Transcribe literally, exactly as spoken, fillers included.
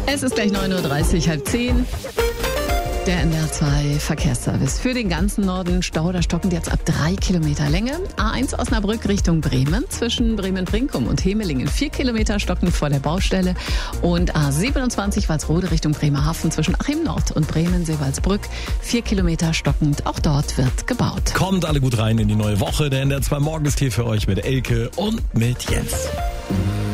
Es ist gleich neun Uhr dreißig, halb zehn. Der N D R zwei Verkehrsservice für den ganzen Norden. Stau, da stocken jetzt ab drei Kilometer Länge. A eins Osnabrück Richtung Bremen. Zwischen Bremen-Brinkum und Hemelingen vier Kilometer stocken vor der Baustelle. Und A siebenundzwanzig Walsrode Richtung Bremerhaven zwischen Achim Nord und Bremen-Seewaldsbrück. vier Kilometer stockend. Auch dort wird gebaut. Kommt alle gut rein in die neue Woche. Der N D R zwei Morgen ist hier für euch mit Elke und mit Jens.